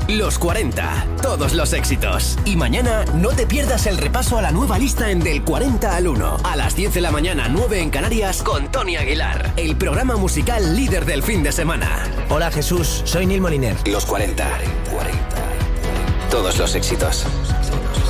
Los 40, todos los éxitos. Y mañana no te pierdas el repaso a la nueva lista en Del 40 al 1. A las 10 de la mañana, 9 en Canarias, con Tony Aguilar. El programa musical líder del fin de semana. Hola Jesús, soy Neil Moliner. Los 40, todos los éxitos.